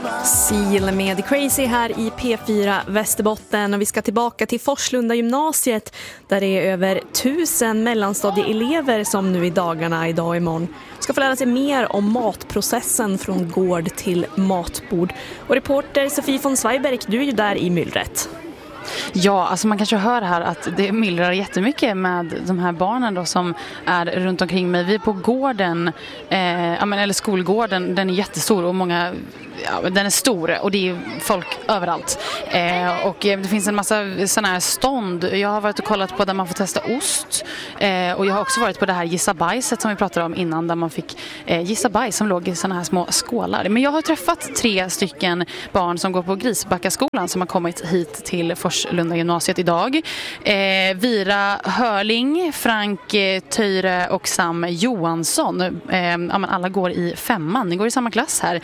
Seal med Crazy här i P4 Västerbotten, och vi ska tillbaka till Forslunda gymnasiet där det är över 1000 mellanstadieelever som nu i dagarna, idag och imorgon, ska få lära sig mer om matprocessen från gård till matbord. Och reporter Sofie von Zweiberg, du är ju där i myllret. Ja, alltså man kanske hör här att det myllrar jättemycket med de här barnen då som är runt omkring mig. Vi är på gården, eller skolgården, den är jättestor och många, den är stor och det är folk överallt. Och det finns en massa sådana här stånd. Jag har varit och kollat på där man får testa ost, och jag har också varit på det här gissa bajset som vi pratade om innan, där man fick gissa bajs som låg i sådana här små skålar. Men jag har träffat 3 stycken barn som går på Grisbackaskolan som har kommit hit till Forslunda gymnasiet idag. Vira Hörling, Frank Töjre och Sam Johansson. Alla går i 5:an, ni går i samma klass här.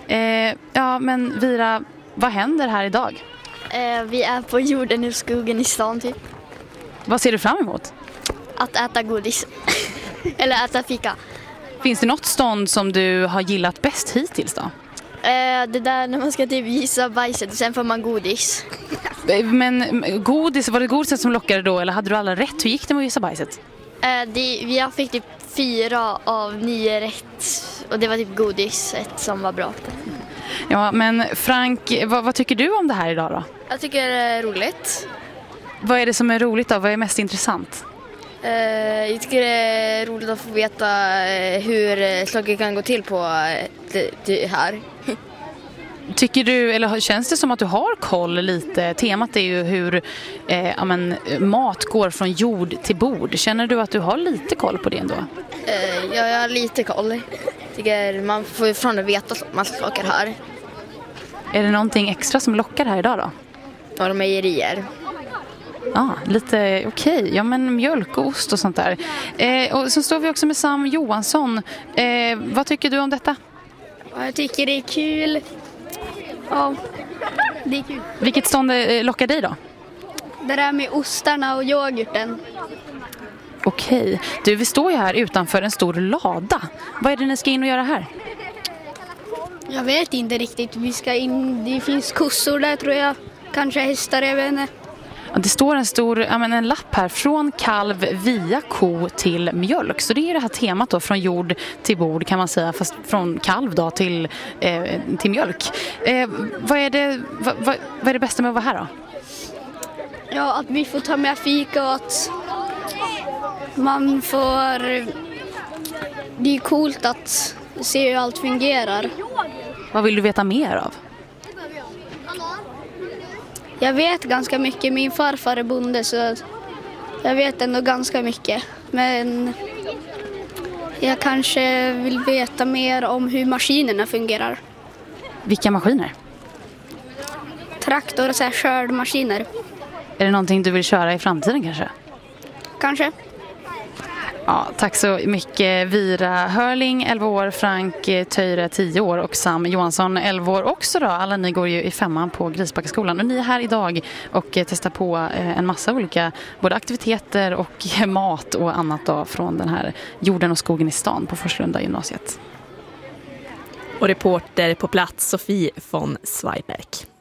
Men Vira, vad händer här idag? Vi är på jorden och skogen i stan typ. Vad ser du fram emot? Att äta godis. Eller äta fika. Finns det något stånd som du har gillat bäst hittills då? Det där när man ska typ gissa bajset och sen får man godis. Men godis, var det godiset som lockade då, eller hade du alla rätt? Hur gick det med att gissa bajset? Vi fick typ 4 av 9 rätt. Och det var typ godiset som var bra. Ja, men Frank, vad tycker du om det här idag då? Jag tycker det är roligt. Vad är det som är roligt då? Vad är mest intressant? Jag tycker det är roligt att få veta hur saker kan gå till på det här. Tycker du, eller känns det som att du har koll lite? Temat är ju hur mat går från jord till bord. Känner du att du har lite koll på det ändå? Jag har lite koll. Tycker man får ifrån att veta massa saker här. Är det någonting extra som lockar här idag då? Några mejerier. Lite okej. Ja, men mjölk och ost och sånt där. Och så står vi också med Sam Johansson. Vad tycker du om detta? Jag tycker det är kul. Ja, det är kul. Vilket stånd lockar dig då? Det där med ostarna och yoghurten. Okej. Du, vi står ju här utanför en stor lada. Vad är det ni ska in och göra här? Jag vet inte riktigt. Vi ska in, det finns kossor där tror jag. Kanske hästar, jag vet inte. Det står en lapp här, från kalv via ko till mjölk. Så det är det här temat då, från jord till bord kan man säga, fast från kalv då till mjölk. Vad är det bästa med att vara här då? Ja, att vi får ta med fika och att man får... Det är coolt att se hur allt fungerar. Vad vill du veta mer av? Jag vet ganska mycket. Min farfar är bonde så jag vet ändå ganska mycket. Men jag kanske vill veta mer om hur maskinerna fungerar. Vilka maskiner? Traktor och så här skördmaskiner. Är det någonting du vill köra i framtiden kanske? Kanske. Ja, tack så mycket Vira Hörling, 11 år, Frank Töjre, 10 år och Sam Johansson, 11 år också då. Alla ni går ju i 5:an på Grisbackaskolan och ni är här idag och testar på en massa olika både aktiviteter och mat och annat då från den här jorden och skogen i stan på Forslunda gymnasiet. Och reporter på plats Sofie von Zweiberg.